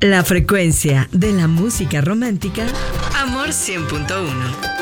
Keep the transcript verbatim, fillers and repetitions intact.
La frecuencia de la música romántica, Amor cien punto uno.